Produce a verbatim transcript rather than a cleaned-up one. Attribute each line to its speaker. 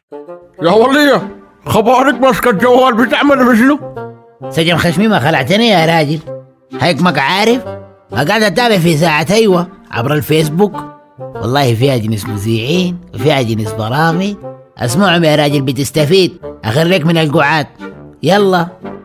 Speaker 1: يا ولية، خبرك ماسكة الجوال بتعمل بشنو؟
Speaker 2: سجن خشمي ما خلعتني يا راجل، هيك ما عارف. قاعد اتابع في ساعة ايوه عبر الفيسبوك، والله فيها جنس مذيعين وفيها جنس برامج، اسمعهم يا راجل بتستفيد، اخريك من القعاد. يلا.